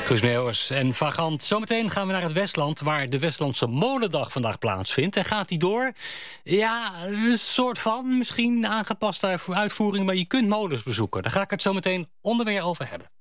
Guus Meeuwers en Vagant. Zometeen gaan we naar het Westland, waar de Westlandse Molendag vandaag plaatsvindt. En gaat die door? Ja, een soort van, misschien aangepaste uitvoering, maar je kunt molens bezoeken. Daar ga ik het zo meteen onder meer over hebben.